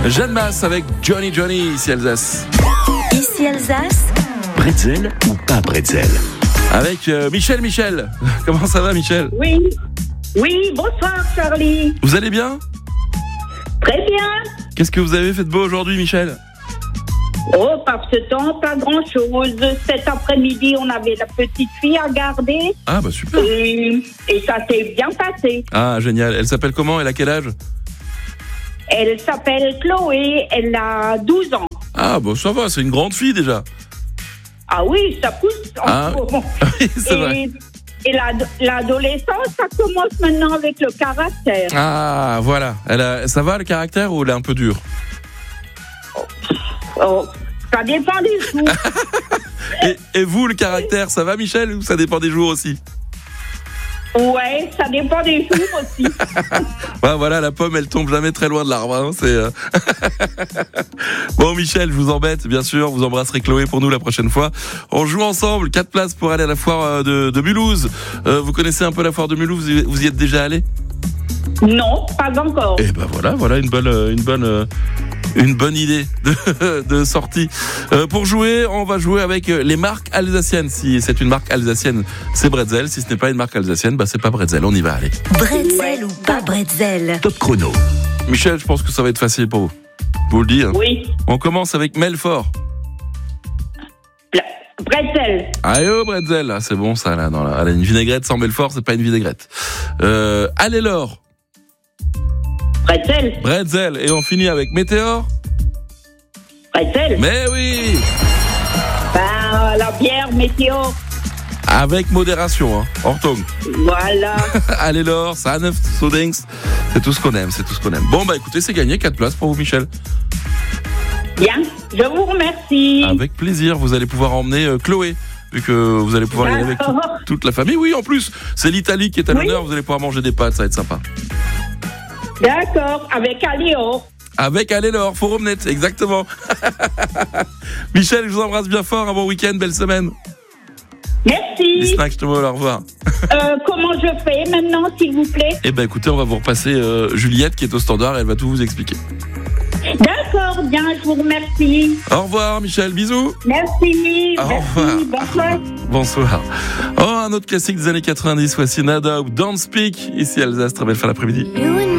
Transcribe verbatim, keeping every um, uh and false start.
Jeanne Masse avec Johnny Johnny, ici Alsace. Ici Alsace. Bretzel ou pas bretzel? Avec euh, Michel Michel. Comment ça va, Michel? Oui. Oui, bonsoir Charlie. Vous allez bien? Très bien. Qu'est-ce que vous avez fait de beau aujourd'hui, Michel? Oh, par ce temps, pas grand-chose. Cet après-midi, on avait la petite fille à garder. Ah bah super. Et, et ça s'est bien passé. Ah génial. Elle s'appelle comment? Elle a quel âge? Elle s'appelle Chloé, elle a douze ans. Ah bah ça va, c'est une grande fille déjà. Ah oui, ça pousse en Ah, ce moment. oui, c'est et, vrai. Et l'ad- l'adolescence, ça commence maintenant avec le caractère. Ah voilà. Elle a, ça va le caractère ou elle est un peu dure? Oh, ça dépend des jours. et, et vous, le caractère, ça va, Michel, ou ça dépend des jours aussi? Ouais, ça dépend des jours aussi. Ouais, voilà, la pomme, elle tombe jamais très loin de l'arbre. Hein, c'est euh... Bon, Michel, je vous embête, bien sûr. Vous embrasserez Chloé pour nous la prochaine fois. On joue ensemble. Quatre places pour aller à la foire de, de Mulhouse. Euh, vous connaissez un peu la foire de Mulhouse? Vous y êtes déjà allé? Non, pas encore. Et ben voilà, voilà une bonne, une bonne, euh, une bonne idée de, de sortie. Euh, pour jouer, on va jouer avec les marques alsaciennes. Si c'est une marque alsacienne, c'est Bretzel. Si ce n'est pas une marque alsacienne, bah c'est pas Bretzel. On y va, allez. Bretzel ou pas bretzel? Top chrono. Michel, je pense que ça va être facile pour vous. Vous le dites. Hein. Oui. On commence avec Melfort. Bretzel. Allez, oh, Bretzel. Ah, c'est bon ça là. Dans la... Une vinaigrette sans Melfort, c'est pas une vinaigrette. Euh, Allez-Lor. Bretzel. Bretzel. Et on finit avec Météor. Bretzel. Mais oui. Ben, la bière Météor. Avec modération, hein. Ortong. Voilà. Allez l'or, ça a neuf Sodings. C'est tout ce qu'on aime, c'est tout ce qu'on aime. Bon bah écoutez, c'est gagné, quatre places pour vous, Michel. Bien, je vous remercie. Avec plaisir, vous allez pouvoir emmener euh, Chloé, vu que vous allez pouvoir y aller avec tout, toute la famille. Oui, en plus, c'est l'Italie qui est à l'honneur, oui. Vous allez pouvoir manger des pâtes, ça va être sympa. D'accord, avec Aléor. Avec Allez-Lor, Forum Net, exactement. Michel, je vous embrasse bien fort, un bon week-end, belle semaine. Merci. Snack, je te vois, au revoir. Euh, comment je fais maintenant, s'il vous plaît? Eh ben écoutez, on va vous repasser euh, Juliette qui est au standard, elle va tout vous expliquer. D'accord, bien, je vous remercie. Au revoir, Michel, bisous. Merci, au merci, revoir. bonsoir. Bonsoir. Oh, un autre classique des années quatre-vingt-dix, voici Nada ou Don't Speak, ici Alsace, très belle fin d'après-midi.